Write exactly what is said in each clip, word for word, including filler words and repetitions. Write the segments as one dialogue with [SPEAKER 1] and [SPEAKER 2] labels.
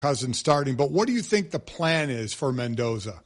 [SPEAKER 1] Cousins starting, but what do you think the plan is for Mendoza?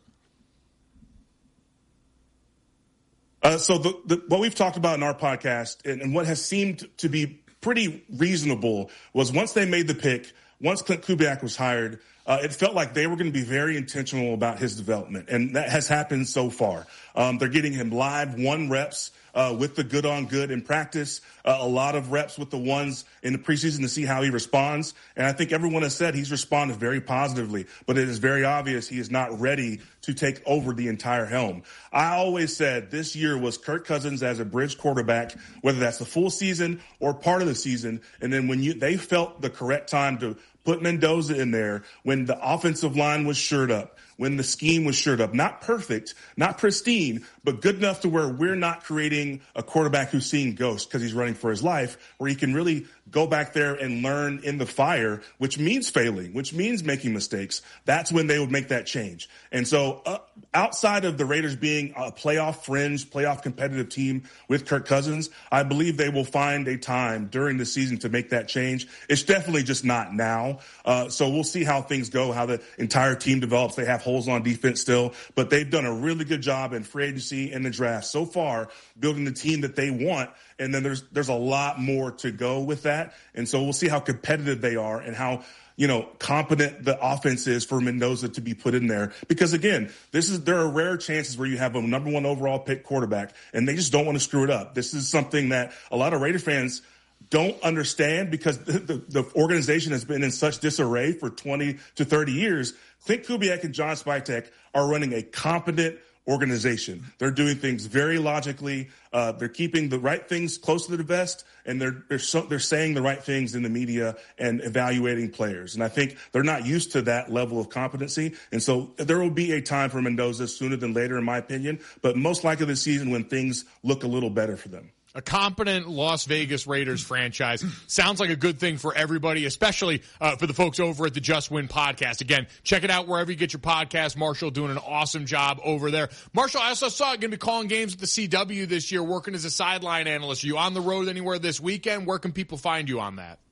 [SPEAKER 2] Uh, so the, the, what we've talked about in our podcast and, and what has seemed to be pretty reasonable was once they made the pick, once Clint Kubiak was hired, uh, it felt like they were going to be very intentional about his development, and that has happened so far. Um, they're getting him live one reps uh, with the good on good in practice, uh, a lot of reps with the ones in the preseason to see how he responds. And I think everyone has said he's responded very positively, but it is very obvious he is not ready to take over the entire helm. I always said this year was Kirk Cousins as a bridge quarterback, whether that's the full season or part of the season. And then when you they felt the correct time to put Mendoza in there, when the offensive line was shored up, when the scheme was shored up, not perfect, not pristine, but good enough to where we're not creating a quarterback who's seeing ghosts because he's running for his life, where he can really go back there and learn in the fire, which means failing, which means making mistakes. That's when they would make that change. And so uh, outside of the Raiders being a playoff fringe, playoff competitive team with Kirk Cousins, I believe they will find a time during the season to make that change. It's definitely just not now. Uh, so we'll see how things go, how the entire team develops. They have holes on defense still, but they've done a really good job in free agency and the draft so far, building the team that they want. And then there's there's a lot more to go with that. And so we'll see how competitive they are and how, you know, competent the offense is for Mendoza to be put in there. Because again, this is there are rare chances where you have a number one overall pick quarterback and they just don't want to screw it up. This is something that a lot of Raider fans don't understand because the, the, the organization has been in such disarray for twenty to thirty years. Clint Kubiak and John Spytek are running a competent organization. They're doing things very logically. Uh, they're keeping the right things close to the vest, and they're they're, so, they're saying the right things in the media and evaluating players. And I think they're not used to that level of competency. And so there will be a time for Mendoza sooner than later, in my opinion, but most likely this season when things look a little better for them.
[SPEAKER 3] A competent Las Vegas Raiders franchise sounds like a good thing for everybody, especially uh, for the folks over at the Just Win podcast. Again, check it out wherever you get your podcast. Marshall doing an awesome job over there. Marshall, I also saw you going to be calling games at the C W this year, working as a sideline analyst. Are you on the road anywhere this weekend? Where can people find you on that?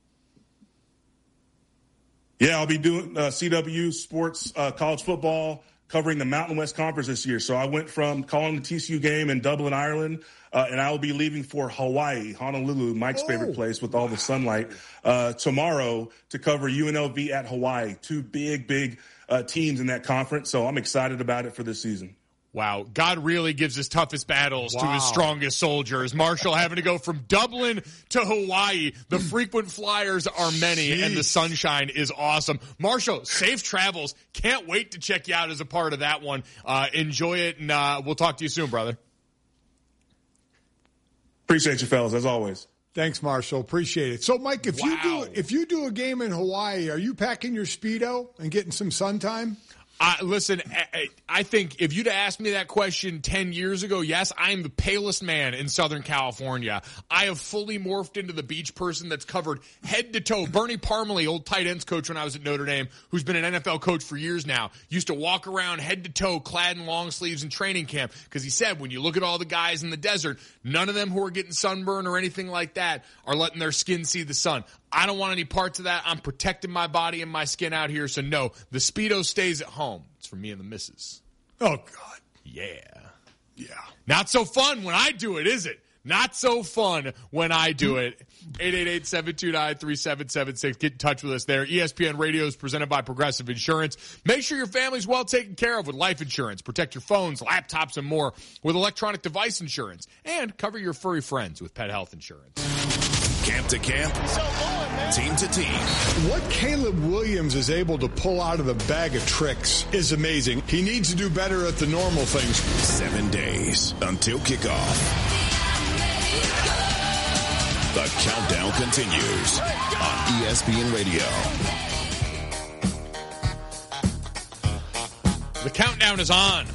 [SPEAKER 2] Yeah, I'll be doing uh, C W Sports uh, College Football, covering the Mountain West Conference this year. So I went from calling the T C U game in Dublin, Ireland, uh, and I will be leaving for Hawaii, Honolulu, Mike's oh, favorite place with all wow. the sunlight, uh, tomorrow to cover U N L V at Hawaii. Two big, big uh, teams in that conference. So I'm excited about it for this season.
[SPEAKER 3] Wow. God really gives his toughest battles
[SPEAKER 1] wow.
[SPEAKER 3] to his strongest soldiers. Marshall having to go from Dublin to Hawaii. The frequent flyers are many, Jeez. and the sunshine is awesome. Marshall, safe travels. Can't wait to check you out as a part of that one. Uh, enjoy it, and uh, we'll talk to you soon, brother.
[SPEAKER 2] Appreciate you, fellas, as always.
[SPEAKER 1] Thanks, Marshall. Appreciate it. So, Mike, if wow. you do if you do a game in Hawaii, are you packing your Speedo and getting some sun time?
[SPEAKER 3] Uh, listen, I, I think if you'd asked me that question ten years ago, yes, I am the palest man in Southern California. I have fully morphed into the beach person that's covered head to toe. Bernie Parmalee, old tight ends coach when I was at Notre Dame, who's been an N F L coach for years now, used to walk around head to toe clad in long sleeves in training camp because he said when you look at all the guys in the desert, none of them who are getting sunburn or anything like that are letting their skin see the sun. I don't want any parts of that. I'm protecting my body and my skin out here. So, no, the Speedo stays at home. It's for me and the missus.
[SPEAKER 1] Oh, God.
[SPEAKER 3] Yeah.
[SPEAKER 1] Yeah.
[SPEAKER 3] Not so fun when I do it, is it? Not so fun when I do it. eight eight eight, seven two nine, three seven seven six. Get in touch with us there. E S P N Radio is presented by Progressive Insurance. Make sure your family's well taken care of with life insurance. Protect your phones, laptops, and more with electronic device insurance. And cover your furry friends with pet health insurance.
[SPEAKER 4] Camp to camp, so on, team to team.
[SPEAKER 1] What Caleb Williams is able to pull out of the bag of tricks is amazing. He needs to do better at the normal things.
[SPEAKER 4] Seven days until kickoff. The countdown continues on E S P N Radio.
[SPEAKER 3] The countdown is on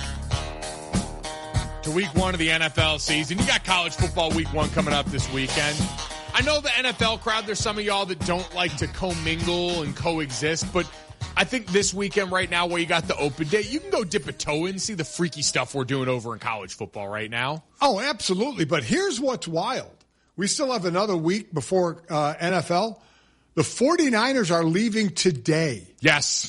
[SPEAKER 3] to week one of the N F L season. You got college football week one coming up this weekend. I know the N F L crowd, there's some of y'all that don't like to commingle and coexist, but I think this weekend right now where you got the open day, you can go dip a toe in and see the freaky stuff we're doing over in college football right now.
[SPEAKER 1] Oh, absolutely. But here's what's wild. We still have another week before uh, N F L. The 49ers are leaving today.
[SPEAKER 3] Yes.